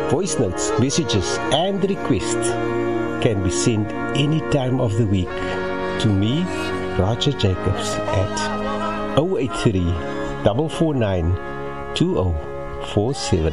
Voice notes, messages, and requests can be sent any time of the week to me, Roger Jacobs, at 083 449 2047.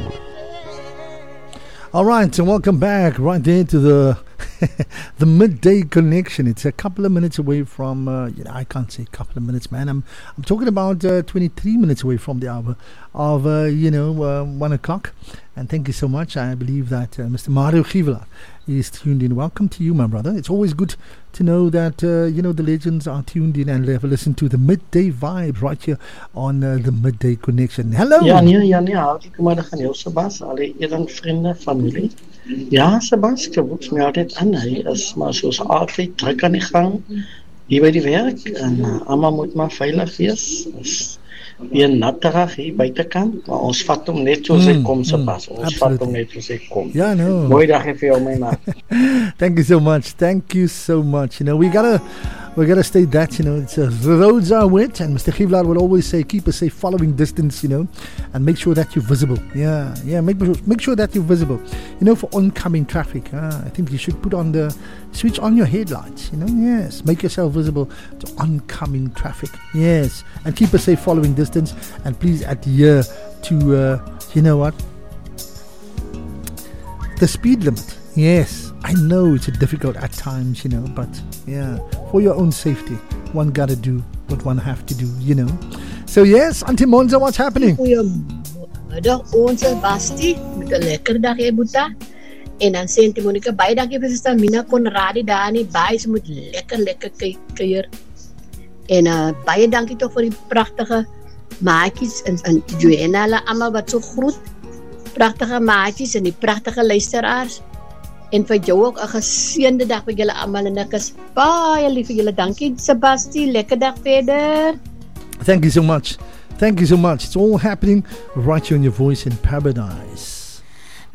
All right, and welcome back right there to the the midday connection. It's a couple of minutes away from, I can't say a couple of minutes, man. I'm talking about 23 minutes away from the hour of, 1 o'clock. And thank you so much. I believe that Mr. Mario Givela is tuned in. Welcome to you, my brother. It's always good to know that, the legends are tuned in and have listened to the midday vibes right here on the midday connection. Hello. Ja, hartelijk middag aan jou, Sebas. Alle eerder vrienden, familie. Ja, Sebas, ik woeks mij altijd aan. Hij is maar zoals altijd druk aan de gang hier bij die werk. En allemaal moet maar veilig wees. Is weer natterig hier buitenkant. Maar ons vat hom net soos hy kom, Sebas. Ons vat hom net soos hy kom. Ja, no. Mooi dag vir jou, my man. Thank you so much. Thank you so much. We gotta state that, it's the roads are wet, and Mr. Givela will always say, keep a safe following distance, and make sure that you're visible. Yeah, make sure that you're visible. For oncoming traffic, I think you should switch on your headlights, yes, make yourself visible to oncoming traffic, yes, and keep a safe following distance, and please adhere to, the speed limit, yes. I know it's difficult at times, but yeah, for your own safety, one gotta do what one have to do, So yes, Auntie Monza, what's happening? Goedemiddag, onze Basti, met een lekker dag, Boeta. En dan sê Auntie Monica, baie dankie vir Sister Mina Conradi daar nie, baie, ze moet lekker kuier. En baie dankie toch voor die prachtige maatjes en Joanna, hulle allemaal wat so groet. Prachtige maatjes en die prachtige luisteraars. En vir jou ook 'n geseënde dag vir julle almal en ek is baie lief vir julle. Dankie Sebasti, lekker dag verder. Thank you so much. It's all happening right here on your Voice in Paradise.